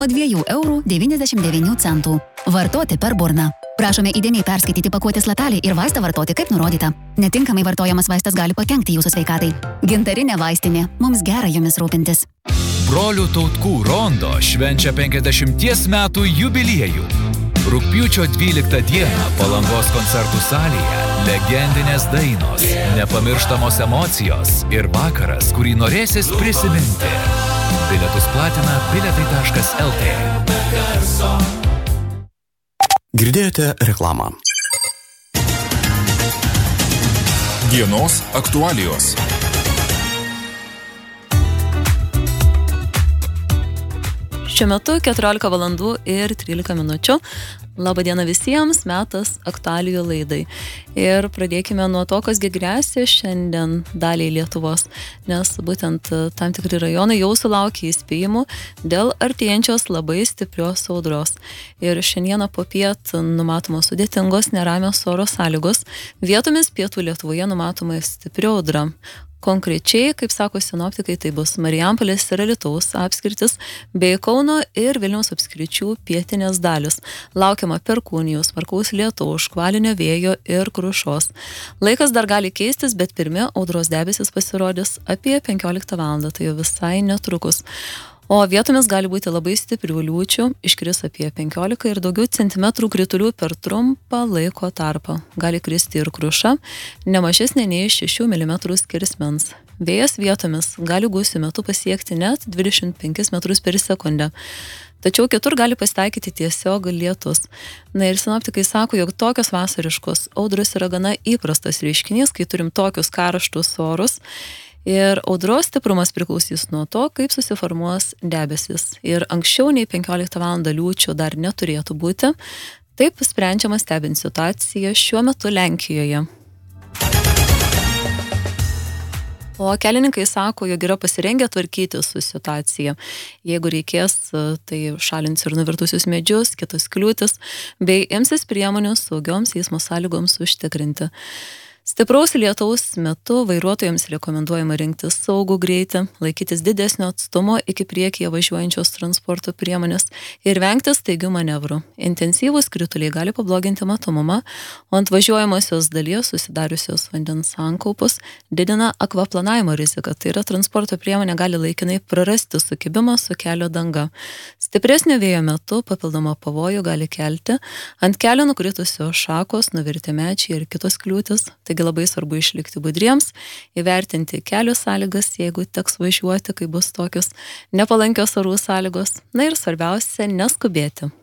o 2,99 €. Vartoti per burną. Prašome įdėmiai perskaityti pakuotės lapelį ir vaistą vartoti kaip nurodyta. Netinkamai vartojamas vaistas gali pakenkti jūsų sveikatai. Gintarinė vaistinė. Mums gera jumis rūpintis. Brolių Tautkų rondo švenčia 50 metų jubiliejų. Rugpjūčio 12 dieną Palangos koncertų salėje legendinės dainos, nepamirštamos emocijos ir vakaras, kurį norėsis prisiminti. Bilietus platina biletai.lt. Girdėjote reklamą. Dienos aktualijos. Šiuo metu 14 valandų ir 13 minučių. Labadiena visiems, metas aktualijų laidai. Ir pradėkime nuo to, kasgi gresia šiandien daliai Lietuvos, nes būtent tam tikri rajonai jau sulaukė įspėjimų dėl artėjančios labai stiprios audros. Ir šiandieną popiet numatomos sudėtingos neramios oro sąlygos, vietomis pietų Lietuvoje numatoma stipri audra. Konkrečiai, kaip sako sinoptikai, tai bus Marijampolės ir Alytaus apskritis bei Kauno ir Vilniaus apskričių pietinės dalis. Laukiama perkūnijos, smarkaus lietaus, škvalinio vėjo ir krušos. Laikas dar gali keistis, bet pirmi audros debesis pasirodys apie 15 val. Tai jau visai netrukus. O vietomis gali būti labai stiprių liūčių, iškris apie 15 ir daugiau centimetrų kritulių per trumpą laiko tarpą. Gali kristi ir kruša, nemažesnė nei 6 mm skersmens. Vėjas vietomis gali gūsių metu pasiekti net 25 metrus per sekundę. Tačiau kitur gali pasitaikyti tiesiog lietus. Na ir sinoptikai sako, jog tokios vasariškos audros yra gana įprastas reiškinys, kai turim tokius karštus orus. Ir audros stiprumas priklausys nuo to, kaip susiformuos debesis. Ir anksčiau nei 15 val. Liūčių dar neturėtų būti. Taip sprendžiama stebint situaciją šiuo metu Lenkijoje. O kelininkai sako, jog yra pasirengę tvarkyti su situacija. Jeigu reikės, tai šalins ir nuvirtusius medžius, kitas kliūtis, bei imsis priemonių saugioms eismo sąlygoms užtikrinti. Stipraus lietaus metu vairuotojams rekomenduojama rinktis saugų greitį, laikytis didesnio atstumo iki priekyje važiuojančios transporto priemonės ir vengti staigių manevrų. Intensyvūs krituliai gali pabloginti matomumą, o ant važiuojamosios dalies susidariusios vandens sankaupos didina akvaplanavimo riziką. Tai yra transporto priemonė gali laikinai prarasti sukibimą su kelio danga. Stipresnio vėjo metu papildomą pavojų gali kelti ant kelio nukritusios šakos, nuvirti medžiai ir kitos kliūtis. Taigi labai svarbu išlikti budriems, įvertinti kelio sąlygas, jeigu teks važiuoti, kai bus tokios nepalankios orų sąlygos. Na ir svarbiausia, neskubėti.